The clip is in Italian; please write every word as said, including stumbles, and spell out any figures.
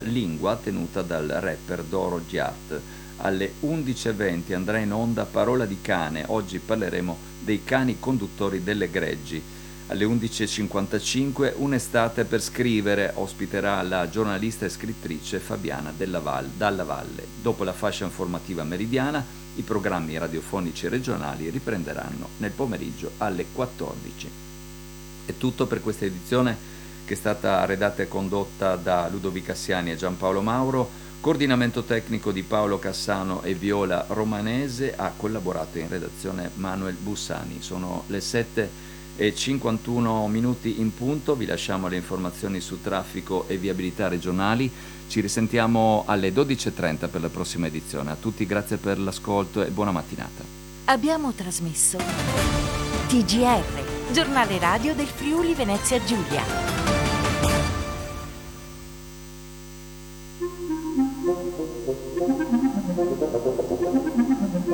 Lingua tenuta dal rapper Doro Giat. Alle undici e venti andrà in onda Parola di cane, oggi parleremo dei cani conduttori delle greggi. Alle undici e cinquantacinque Un'estate per scrivere ospiterà la giornalista e scrittrice Fabiana Della Val, Dalla Valle. Dopo la fascia informativa meridiana, i programmi radiofonici regionali riprenderanno nel pomeriggio alle quattordici. È tutto per questa edizione che è stata redatta e condotta da Ludovica Cassiani e Giampaolo Mauro, coordinamento tecnico di Paolo Cassano e Viola Romanese, ha collaborato in redazione Manuel Bussani. Sono le sette e cinquantuno minuti in punto, vi lasciamo le informazioni su traffico e viabilità regionali, ci risentiamo alle dodici e trenta per la prossima edizione. A tutti grazie per l'ascolto e buona mattinata. Abbiamo trasmesso T G R, giornale radio del Friuli Venezia Giulia.